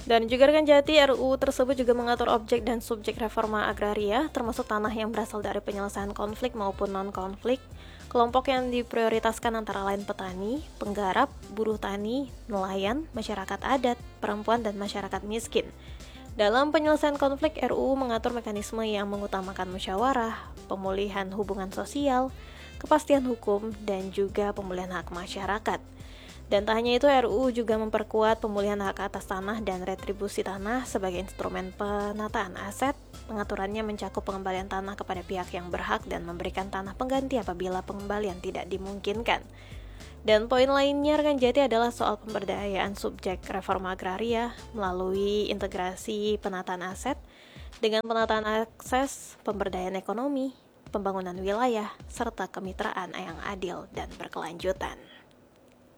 Dan juga rekan Jati, RUU tersebut juga mengatur objek dan subjek reforma agraria, termasuk tanah yang berasal dari penyelesaian konflik maupun non-konflik. Kelompok yang diprioritaskan antara lain petani, penggarap, buruh tani, nelayan, masyarakat adat, perempuan, dan masyarakat miskin. Dalam penyelesaian konflik, RUU mengatur mekanisme yang mengutamakan musyawarah, pemulihan hubungan sosial, kepastian hukum, dan juga pemulihan hak masyarakat. Dan tak hanya itu, RUU juga memperkuat pemulihan hak atas tanah dan retribusi tanah sebagai instrumen penataan aset. Pengaturannya mencakup pengembalian tanah kepada pihak yang berhak dan memberikan tanah pengganti apabila pengembalian tidak dimungkinkan. Dan poin lainnya rekan Jati adalah soal pemberdayaan subjek reforma agraria melalui integrasi penataan aset dengan penataan akses, pemberdayaan ekonomi, pembangunan wilayah, serta kemitraan yang adil dan berkelanjutan.